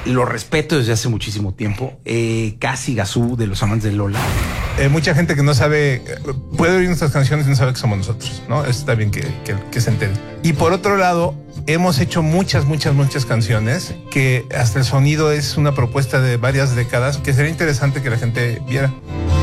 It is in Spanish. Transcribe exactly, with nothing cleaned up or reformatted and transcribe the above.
lo respeto desde hace muchísimo tiempo. Eh, Casi Gazú, de los amantes de Lola. Eh, mucha gente que no sabe, puede oír nuestras canciones y no sabe que somos nosotros, ¿no? Está bien que, que, que se entere. Y por otro lado, hemos hecho muchas, muchas, muchas canciones que hasta el sonido es una propuesta de varias décadas que sería interesante que la gente viera.